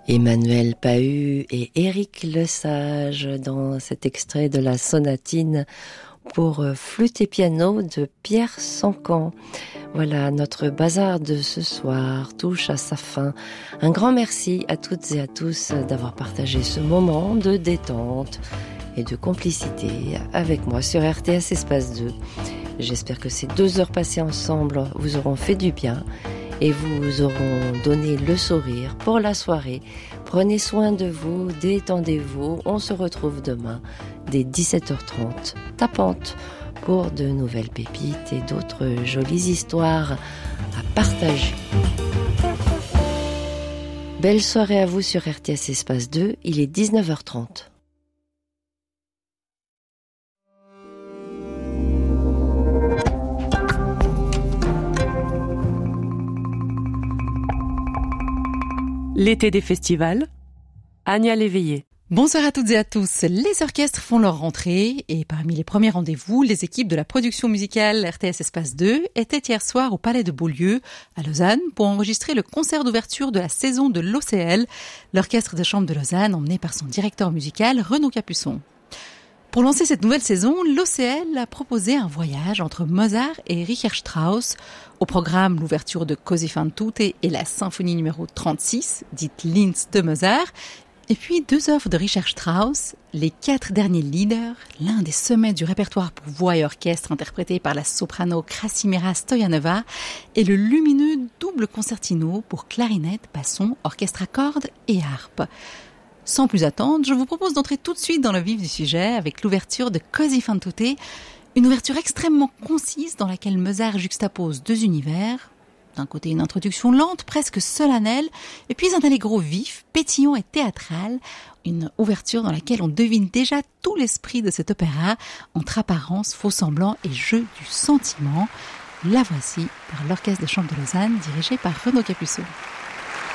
Emmanuel Pahud et Éric Lesage dans cet extrait de la sonatine pour flûte et piano de Pierre Sancan. Voilà, notre bazar de ce soir touche à sa fin. Un grand merci à toutes et à tous d'avoir partagé ce moment de détente et de complicité avec moi sur RTS Espace 2. J'espère que ces 2 heures passées ensemble vous auront fait du bien et vous auront donné le sourire pour la soirée. Prenez soin de vous, détendez-vous. On se retrouve demain dès 17h30, tapante, pour de nouvelles pépites et d'autres jolies histoires à partager. Belle soirée à vous sur RTS Espace 2, il est 19h30. L'été des festivals, Ania Léveillé. Bonsoir à toutes et à tous. Les orchestres font leur rentrée et parmi les premiers rendez-vous, les équipes de la production musicale RTS Espace 2 étaient hier soir au Palais de Beaulieu, à Lausanne, pour enregistrer le concert d'ouverture de la saison de l'OCL, l'orchestre de chambre de Lausanne emmené par son directeur musical Renaud Capuçon. Pour lancer cette nouvelle saison, l'OCL a proposé un voyage entre Mozart et Richard Strauss. Au programme, l'ouverture de Così fan tutte et la symphonie numéro 36, dite Linz de Mozart. Et puis 2 œuvres de Richard Strauss, les 4 derniers leaders, l'un des sommets du répertoire pour voix et orchestre interprété par la soprano Krasimira Stoyanova, et le lumineux double concertino pour clarinette, basson, orchestre à cordes et harpe. Sans plus attendre, je vous propose d'entrer tout de suite dans le vif du sujet avec l'ouverture de Così fan tutte, une ouverture extrêmement concise dans laquelle Mozart juxtapose 2 univers. D'un côté, une introduction lente, presque solennelle, et puis un allegro vif, pétillant et théâtral, une ouverture dans laquelle on devine déjà tout l'esprit de cet opéra, entre apparence, faux-semblant et jeu du sentiment. La voici par l'Orchestre de chambre de Lausanne, dirigé par Renaud Capuçon.